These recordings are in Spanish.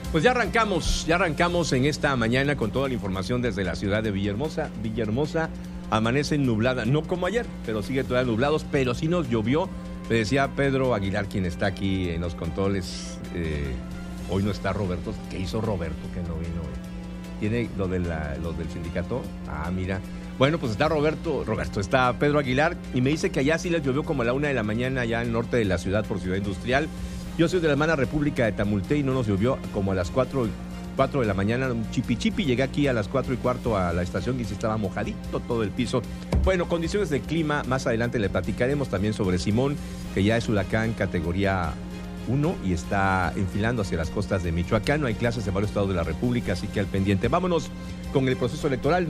Pues ya arrancamos en esta mañana con toda la información desde la ciudad de Villahermosa. Villahermosa amanece nublada, no como ayer, pero sigue todavía nublados, pero sí nos llovió. Me decía Pedro Aguilar, quien está aquí en los controles, hoy no está Roberto. ¿Qué hizo Roberto que no vino hoy? ¿Tiene lo del sindicato? Ah, mira. Bueno, pues está Roberto, está Pedro Aguilar, y me dice que allá sí les llovió como a la 1 de la mañana, allá al norte de la ciudad por Ciudad Industrial. Yo soy de la hermana República de Tamulté y no nos llovió como a las 4 de la mañana, un chipi. Llegué aquí a las 4:15 a la estación y sí estaba mojadito todo el piso. Bueno, condiciones del clima, más adelante le platicaremos también sobre Simón, que ya es huracán categoría 1 y está enfilando hacia las costas de Michoacán. No hay clases en varios estados de la República, así que al pendiente. Vámonos con el proceso electoral.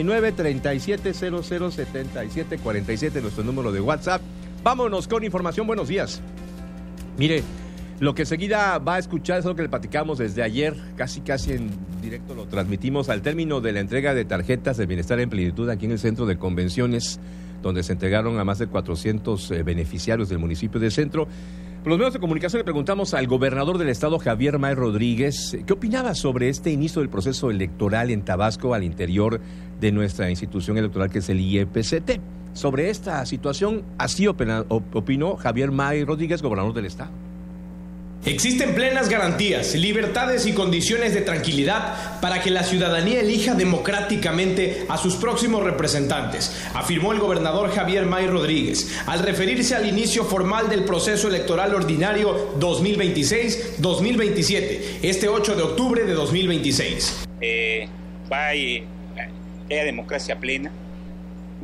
99-3700-7747, nuestro número de WhatsApp. Vámonos con información. Buenos días. Mire, lo que seguida va a escuchar es lo que le platicamos desde ayer, casi en directo lo transmitimos al término de la entrega de tarjetas de bienestar en plenitud aquí en el centro de convenciones, donde se entregaron a más de 400 beneficiarios del municipio de Centro. Por los medios de comunicación le preguntamos al gobernador del estado, Javier May Rodríguez, ¿qué opinaba sobre este inicio del proceso electoral en Tabasco al interior de nuestra institución electoral, que es el IEPCT? Sobre esta situación, así opinó Javier May Rodríguez, gobernador del estado. Existen plenas garantías, libertades y condiciones de tranquilidad para que la ciudadanía elija democráticamente a sus próximos representantes, afirmó el gobernador Javier May Rodríguez, al referirse al inicio formal del proceso electoral ordinario 2026-2027, este 8 de octubre de 2026. Que haya democracia plena,